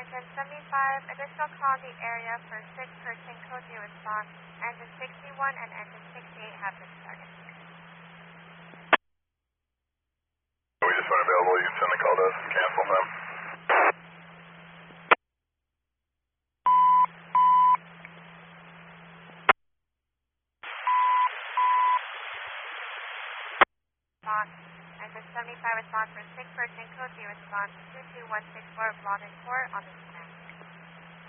Engine 75, additional call the area for 6 person code 0 response. Engine 61 and engine 68 have been started. We just went available. You can send the call to us and cancel them. Engine 75 response for 6 person code 0 response 22164 Blondin Court on the